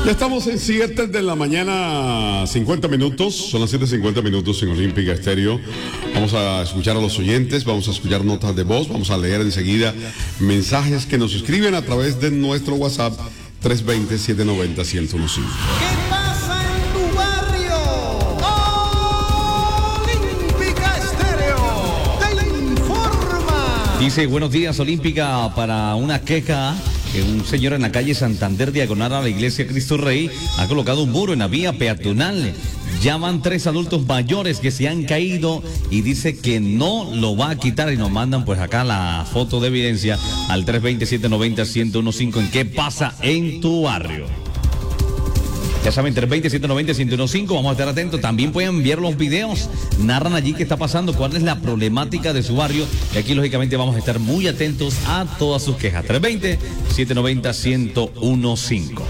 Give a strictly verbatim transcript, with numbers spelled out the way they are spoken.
Ya estamos en siete de la mañana, cincuenta minutos, son las siete cincuenta minutos en Olímpica Estéreo. Vamos a escuchar a los oyentes, vamos a escuchar notas de voz, vamos a leer enseguida mensajes que nos escriben a través de nuestro WhatsApp tres dos cero, siete nueve cero, uno cero uno cinco. ¿Qué pasa en tu barrio? Olímpica Estéreo te informa. Dice, buenos días, Olímpica, para una queja que un señor en la calle Santander, diagonal a la iglesia Cristo Rey, ha colocado un muro en la vía peatonal. Ya van tres adultos mayores que se han caído y dice que no lo va a quitar, y nos mandan pues acá la foto de evidencia al tres dos cero, siete nueve cero, uno cero uno cinco. ¿En qué pasa en tu barrio? Ya saben, tres dos cero, siete nueve cero, uno cero uno cinco, vamos a estar atentos. También pueden enviar los videos, narran allí qué está pasando, cuál es la problemática de su barrio, y aquí lógicamente vamos a estar muy atentos a todas sus quejas. tres dos cero, siete nueve cero, uno cero uno cinco.